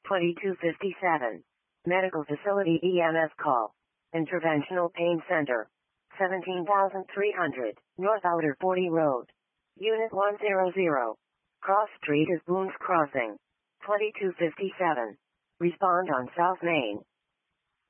2257. Medical Facility EMS Call. Interventional Pain Center. 17,300, North Outer 40 Road. Unit 100. Cross Street is Boone's Crossing. 2257. Respond on South Main.